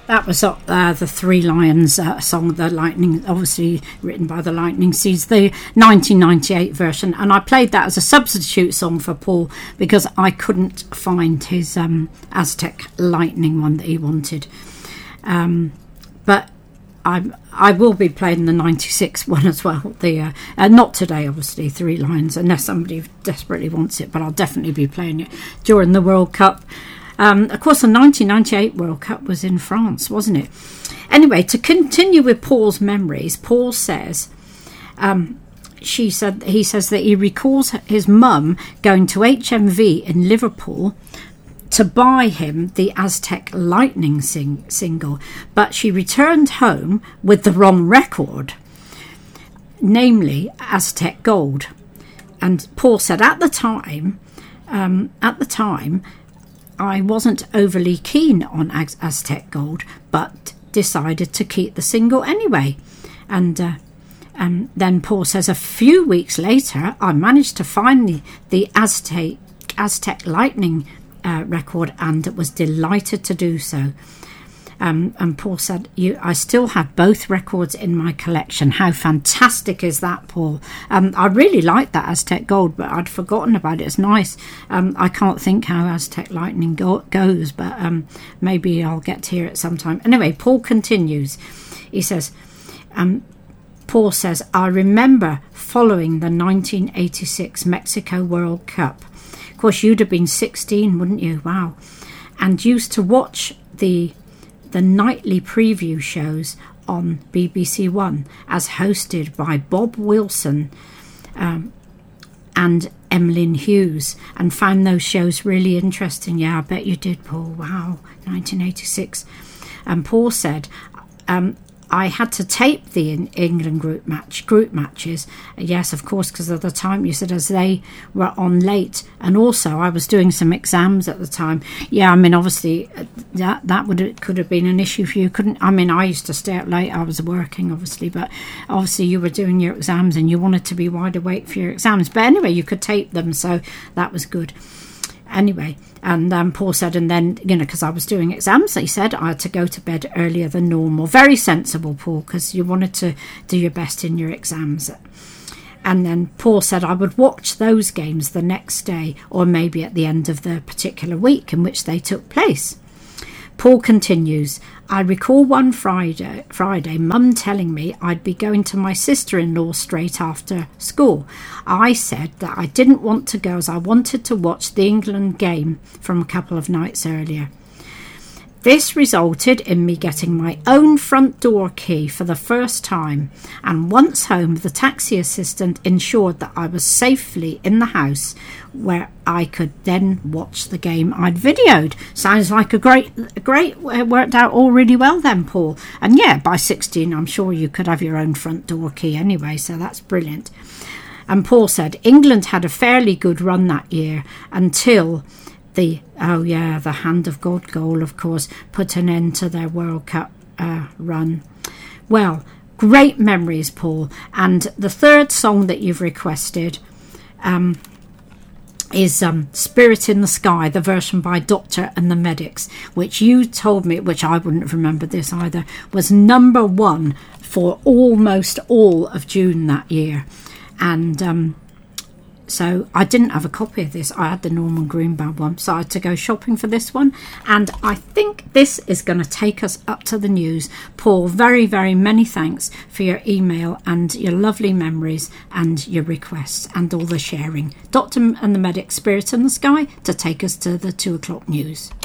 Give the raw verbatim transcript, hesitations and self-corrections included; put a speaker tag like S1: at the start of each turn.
S1: That was uh, the Three Lions uh, song, the Lightning, obviously written by the Lightning Seeds, the nineteen ninety-eight version. And I played that as a substitute song for Paul because I couldn't find his um, Aztec Lightning one that he wanted. Um, but I I will be playing the ninety-six one as well. The uh, uh, not today, obviously, Three Lions, unless somebody desperately wants it. But I'll definitely be playing it during the World Cup. Um, of course, the nineteen ninety-eight World Cup was in France, wasn't it? Anyway, to continue with Paul's memories, Paul says, um, she said, he says that he recalls his mum going to H M V in Liverpool to buy him the Aztec Lightning sing- single, but she returned home with the wrong record, namely Aztec Gold. And Paul said, at the time, um, at the time, I wasn't overly keen on Az- Aztec Gold, but decided to keep the single anyway. And uh, um, then Paul says, a few weeks later, I managed to find the, the Aztec, Aztec Lightning uh, record and was delighted to do so. Um, and Paul said, "You, I still have both records in my collection." How fantastic is that, Paul? Um, I really like that Aztec Gold, but I'd forgotten about it. It's nice. Um, I can't think how Aztec Lightning go- goes, but um, maybe I'll get to hear it sometime. Anyway, Paul continues. He says, um, Paul says, I remember following the nineteen eighty-six Mexico World Cup. Of course, you'd have been sixteen, wouldn't you? Wow. And used to watch the the nightly preview shows on B B C One as hosted by Bob Wilson um, and Emlyn Hughes, and found those shows really interesting. Yeah, I bet you did, Paul. Wow, nineteen eighty-six. And Paul said, um, I had to tape the England group match group matches. Yes, of course, because of the time, you said, as they were on late. And also, I was doing some exams at the time. Yeah, I mean, obviously, that that would could have been an issue for you. Couldn't I mean, I used to stay up late. I was working, obviously, but obviously you were doing your exams and you wanted to be wide awake for your exams. But anyway, you could tape them, so that was good. Anyway, and um, Paul said, and then, you know, because I was doing exams, he said I had to go to bed earlier than normal. Very sensible, Paul, because you wanted to do your best in your exams. And then Paul said I would watch those games the next day, or maybe at the end of the particular week in which they took place. Paul continues, I recall one Friday, Friday, Mum telling me I'd be going to my sister-in-law straight after school. I said that I didn't want to go as I wanted to watch the England game from a couple of nights earlier. This resulted in me getting my own front door key for the first time, and once home, the taxi assistant ensured that I was safely in the house where I could then watch the game I'd videoed. Sounds like a great, a great, it worked out all really well then, Paul. And yeah, by sixteen, I'm sure you could have your own front door key anyway, so that's brilliant. And Paul said, England had a fairly good run that year until the, oh yeah, the Hand of God goal, of course, put an end to their World Cup uh, run. Well, great memories, Paul. And the third song that you've requested um, is um, Spirit in the Sky, the version by Doctor and the Medics, which you told me, which I wouldn't have remembered this either, was number one for almost all of June that year. And um, so I didn't have a copy of this. I had the Norman Greenbaum one, so I had to go shopping for this one. And I think this is going to take us up to the news. Paul, very, very many thanks for your email and your lovely memories and your requests and all the sharing. Doctor and the Medic, Spirit in the Sky, to take us to the two o'clock news.